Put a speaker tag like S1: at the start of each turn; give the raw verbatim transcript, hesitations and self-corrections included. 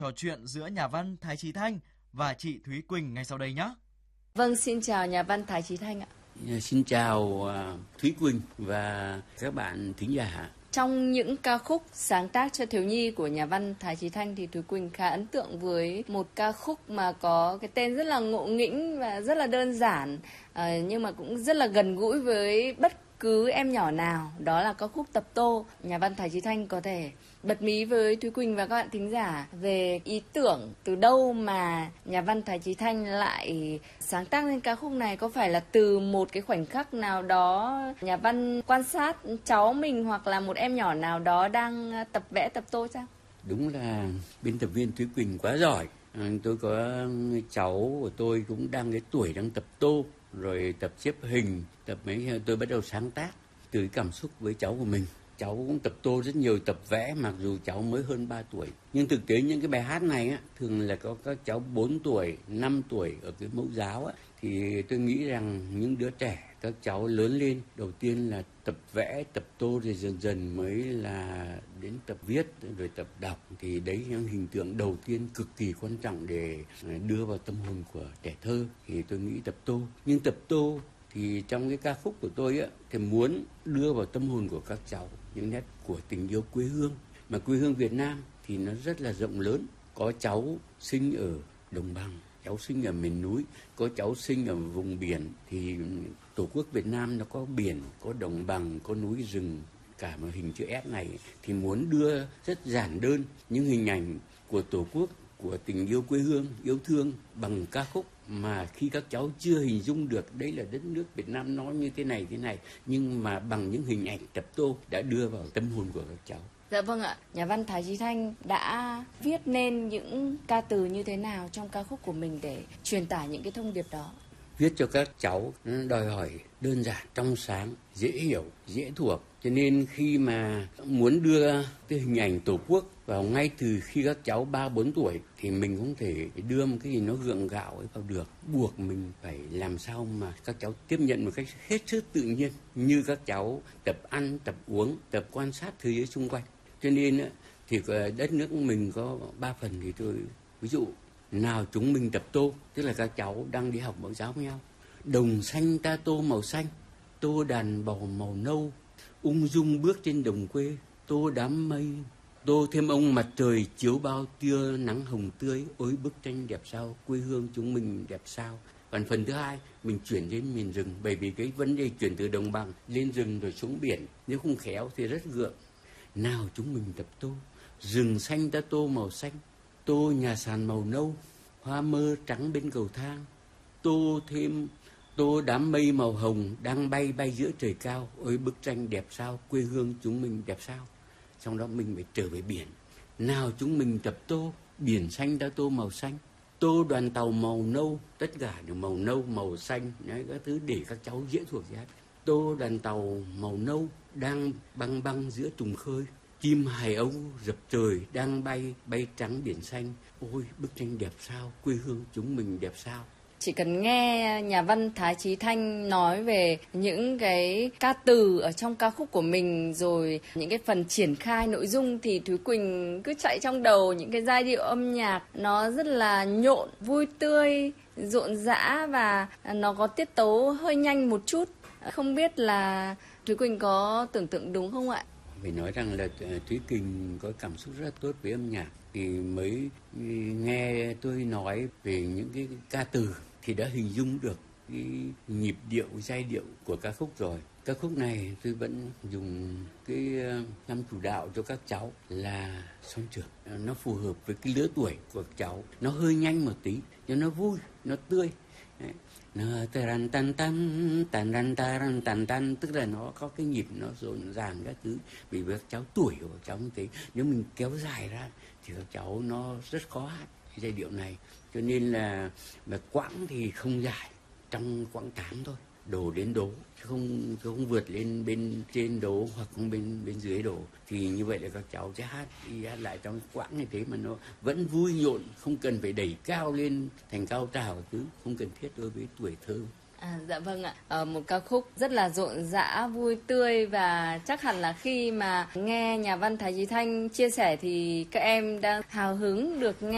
S1: trò chuyện giữa nhà văn Thái Chí Thanh và chị Thúy Quỳnh ngay sau đây nhé.
S2: Vâng, xin chào nhà văn Thái Chí Thanh ạ.
S3: Xin chào uh, Thúy Quỳnh và các bạn thính giả.
S2: Trong những ca khúc sáng tác cho thiếu nhi của nhà văn Thái Chí Thanh thì Thúy Quỳnh khá ấn tượng với một ca khúc mà có cái tên rất là ngộ nghĩnh và rất là đơn giản, uh, nhưng mà cũng rất là gần gũi với bất cứ em nhỏ nào, đó là ca khúc Tập Tô. Nhà văn Thái Chí Thanh có thể bật mí với Thúy Quỳnh và các bạn thính giả về ý tưởng từ đâu mà nhà văn Thái Chí Thanh lại sáng tác lên ca khúc này? Có phải là từ một cái khoảnh khắc nào đó nhà văn quan sát cháu mình hoặc là một em nhỏ nào đó đang tập vẽ tập tô chăng?
S3: Đúng là biên tập viên Thúy Quỳnh quá giỏi. Tôi có cháu của tôi cũng đang cái tuổi đang tập tô, rồi tập xếp hình, tập mấy tôi bắt đầu sáng tác từ cái cảm xúc với cháu của mình. Cháu cũng tập tô rất nhiều, tập vẽ mặc dù cháu mới hơn ba tuổi. Nhưng thực tế những cái bài hát này á, thường là có các cháu bốn tuổi, năm tuổi ở cái mẫu giáo á, thì tôi nghĩ rằng những đứa trẻ, các cháu lớn lên, đầu tiên là tập vẽ, tập tô rồi dần dần mới là đến tập viết rồi tập đọc. Thì đấy là hình tượng đầu tiên cực kỳ quan trọng để đưa vào tâm hồn của trẻ thơ. Thì tôi nghĩ tập tô. Nhưng tập tô thì trong cái ca khúc của tôi á, thì muốn đưa vào tâm hồn của các cháu những nét của tình yêu quê hương. Mà quê hương Việt Nam thì nó rất là rộng lớn. Có cháu sinh ở đồng bằng, cháu sinh ở miền núi, có cháu sinh ở vùng biển. Thì Tổ quốc Việt Nam nó có biển, có đồng bằng, có núi rừng. Cả một hình chữ S này thì muốn đưa rất giản đơn những hình ảnh của Tổ quốc, của tình yêu quê hương, yêu thương bằng ca khúc mà khi các cháu chưa hình dung được đấy là đất nước Việt Nam nó như thế này thế này, nhưng mà bằng những hình ảnh tập tô đã đưa vào tâm hồn của các cháu.
S2: Dạ vâng ạ, nhà văn Thái Chí Thanh đã viết nên những ca từ như thế nào trong ca khúc của mình để truyền tải những cái thông điệp đó?
S3: Viết cho các cháu đòi hỏi đơn giản, trong sáng, dễ hiểu, dễ thuộc. Cho nên khi mà muốn đưa cái hình ảnh Tổ quốc vào ngay từ khi các cháu ba bốn tuổi thì mình không thể đưa một cái gì nó gượng gạo ấy vào được. Buộc mình phải làm sao mà các cháu tiếp nhận một cách hết sức tự nhiên, như các cháu tập ăn, tập uống, tập quan sát thế giới xung quanh. Cho nên thì đất nước mình có ba phần thì tôi ví dụ nào chúng mình tập tô, tức là các cháu đang đi học mẫu giáo với nhau. Đồng xanh ta tô màu xanh, tô đàn bầu màu nâu, ung dung bước trên đồng quê, tô đám mây, tô thêm ông mặt trời chiếu bao tia nắng hồng tươi. Ôi bức tranh đẹp sao, quê hương chúng mình đẹp sao. Còn phần thứ hai, mình chuyển đến miền rừng, bởi vì cái vấn đề chuyển từ đồng bằng lên rừng rồi xuống biển, nếu không khéo thì rất gượng. Nào chúng mình tập tô, rừng xanh ta tô màu xanh, tô nhà sàn màu nâu, hoa mơ trắng bên cầu thang, tô thêm tô đám mây màu hồng đang bay bay giữa trời cao. Ôi bức tranh đẹp sao, quê hương chúng mình đẹp sao. Sau đó mình phải trở về biển. Nào chúng mình tập tô, biển xanh ta tô màu xanh, tô đoàn tàu màu nâu, tất cả đều màu nâu, màu xanh, đấy, các thứ để các cháu dễ thuộc ra. Tô đoàn tàu màu nâu đang băng băng giữa trùng khơi, chim hải âu dập trời đang bay bay trắng biển xanh. Ôi bức tranh đẹp sao, quê hương chúng mình đẹp sao.
S2: Chỉ cần nghe nhà văn Thái Chí Thanh nói về những cái ca từ ở trong ca khúc của mình, rồi những cái phần triển khai nội dung thì Thúy Quỳnh cứ chạy trong đầu những cái giai điệu âm nhạc nó rất là nhộn, vui tươi, rộn rã và nó có tiết tấu hơi nhanh một chút. Không biết là Thúy Quỳnh có tưởng tượng đúng không ạ?
S3: Phải nói rằng là Thúy Quỳnh có cảm xúc rất tốt với âm nhạc. Thì mới nghe tôi nói về những cái ca từ thì đã hình dung được cái nhịp điệu, giai điệu của ca khúc rồi. Ca khúc này tôi vẫn dùng cái năm chủ đạo cho các cháu là Son Trưởng. Nó phù hợp với cái lứa tuổi của các cháu. Nó hơi nhanh một tí, nhưng nó vui, nó tươi. Đấy. Nó tan tan tan tan tan tan tan tan, tức là nó có cái nhịp nó rộn ràng các thứ. Vì với các cháu tuổi của các cháu như thế, nếu mình kéo dài ra thì các cháu nó rất khó hát cái giai điệu này. Cho nên là mà quãng thì không dài, trong quãng tám thôi, đồ đến đố, chứ không không vượt lên bên trên đố hoặc không bên bên dưới đố. Thì như vậy là các cháu sẽ hát đi hát lại trong quãng như thế mà nó vẫn vui nhộn, không cần phải đẩy cao lên thành cao trào thứ, không cần thiết đối với tuổi thơ.
S2: À, dạ vâng ạ, à, một ca khúc rất là rộn rã, vui tươi và chắc hẳn là khi mà nghe nhà văn Thái Chí Thanh chia sẻ thì các em đang hào hứng được nghe